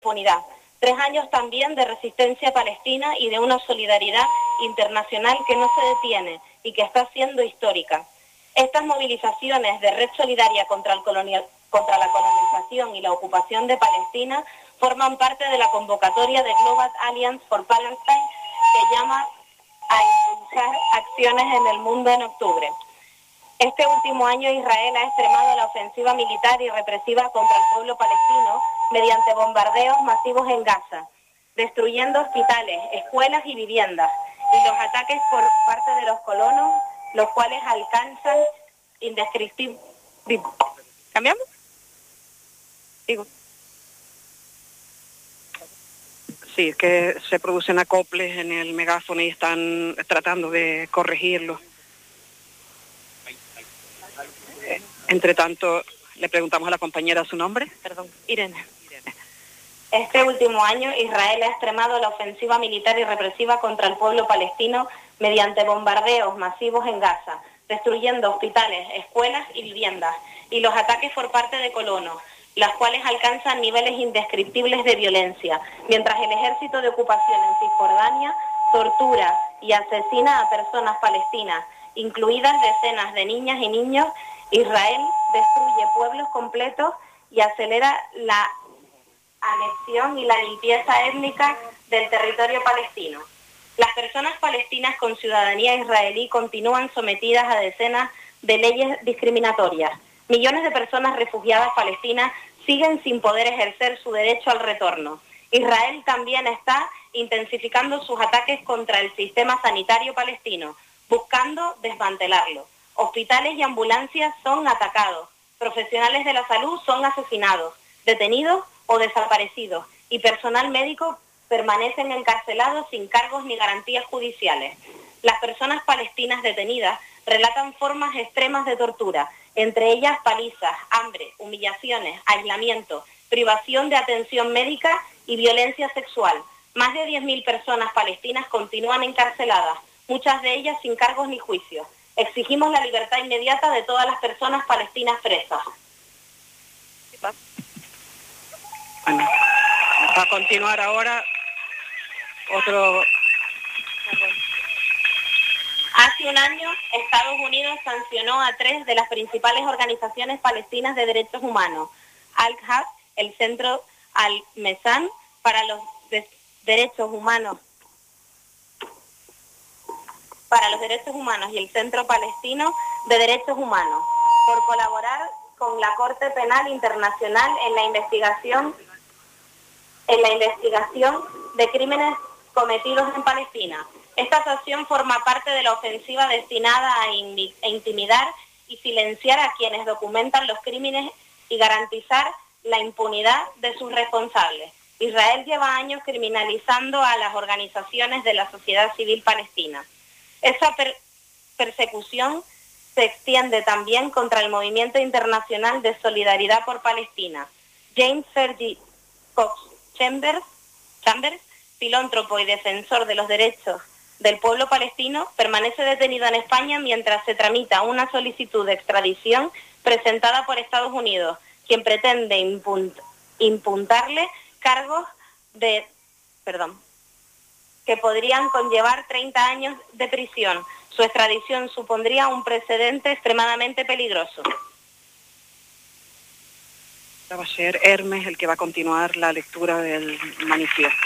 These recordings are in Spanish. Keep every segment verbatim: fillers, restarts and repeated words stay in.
impunidad. Tres años también de resistencia palestina y de una solidaridad internacional que no se detiene y que está siendo histórica. Estas movilizaciones de Red Solidaria contra, el colonial, contra la colonización y la ocupación de Palestina forman parte de la convocatoria de Global Alliance for Palestine, que llama a impulsar acciones en el mundo en octubre. Este último año Israel ha extremado la ofensiva militar y represiva contra el pueblo palestino mediante bombardeos masivos en Gaza, destruyendo hospitales, escuelas y viviendas, y los ataques por parte de los colonos, los cuales alcanzan indescriptibles. ¿Cambiamos? Digo. Sí, es que se producen acoples en el megáfono y están tratando de corregirlo. Entre tanto, le preguntamos a la compañera su nombre. Perdón, Irene. Irene. Este último año, Israel ha extremado la ofensiva militar y represiva contra el pueblo palestino mediante bombardeos masivos en Gaza, destruyendo hospitales, escuelas y viviendas, y los ataques por parte de colonos, las cuales alcanzan niveles indescriptibles de violencia, mientras el ejército de ocupación en Cisjordania tortura y asesina a personas palestinas, incluidas decenas de niñas y niños. Israel destruye pueblos completos y acelera la anexión y la limpieza étnica del territorio palestino. Las personas palestinas con ciudadanía israelí continúan sometidas a decenas de leyes discriminatorias. Millones de personas refugiadas palestinas siguen sin poder ejercer su derecho al retorno. Israel también está intensificando sus ataques contra el sistema sanitario palestino, buscando desmantelarlo. Hospitales y ambulancias son atacados, profesionales de la salud son asesinados, detenidos o desaparecidos, y personal médico permanecen encarcelados sin cargos ni garantías judiciales. Las personas palestinas detenidas relatan formas extremas de tortura, entre ellas palizas, hambre, humillaciones, aislamiento, privación de atención médica y violencia sexual. Más de diez mil personas palestinas continúan encarceladas, muchas de ellas sin cargos ni juicios. Exigimos la libertad inmediata de todas las personas palestinas presas. Bueno, va a continuar ahora otro... Hace un año, Estados Unidos sancionó a tres de las principales organizaciones palestinas de derechos humanos, Al-Haq, el Centro Al-Mesan para los de- Derechos Humanos para los Derechos Humanos y el Centro Palestino de Derechos Humanos, por colaborar con la Corte Penal Internacional en la investigación en la investigación de crímenes cometidos en Palestina. Esta sanción forma parte de la ofensiva destinada a in- a intimidar y silenciar a quienes documentan los crímenes y garantizar la impunidad de sus responsables. Israel lleva años criminalizando a las organizaciones de la sociedad civil palestina. Esa per- persecución se extiende también contra el movimiento internacional de solidaridad por Palestina. James Fergie Cox Chambers, Chambers, filántropo y defensor de los derechos del pueblo palestino, permanece detenido en España mientras se tramita una solicitud de extradición presentada por Estados Unidos, quien pretende impunt- impuntarle cargos de, perdón, que podrían conllevar treinta años de prisión. Su extradición supondría un precedente extremadamente peligroso. Va a ser Hermes el que va a continuar la lectura del manifiesto.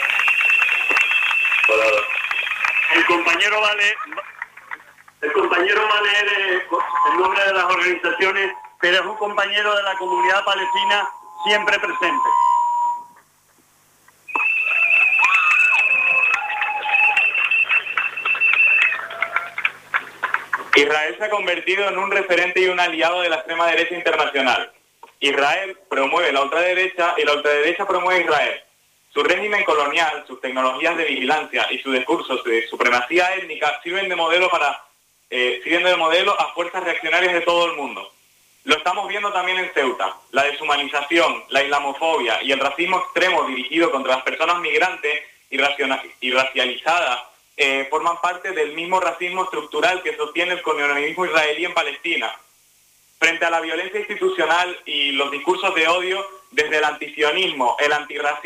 El compañero va a leer, el compañero va a leer eh, el nombre de las organizaciones, pero es un compañero de la comunidad palestina siempre presente. Israel se ha convertido en un referente y un aliado de la extrema derecha internacional. Israel promueve la ultraderecha y la ultraderecha promueve a Israel. Su régimen colonial, sus tecnologías de vigilancia y su discurso de supremacía étnica sirven de modelo para eh, sirven de modelo a fuerzas reaccionarias de todo el mundo. Lo estamos viendo también en Ceuta. La deshumanización, la islamofobia y el racismo extremo dirigido contra las personas migrantes y, raciona- y racializadas eh, forman parte del mismo racismo estructural que sostiene el colonialismo israelí en Palestina. frente a la violencia institucional y los discursos de odio desde el antisionismo, el antirracismo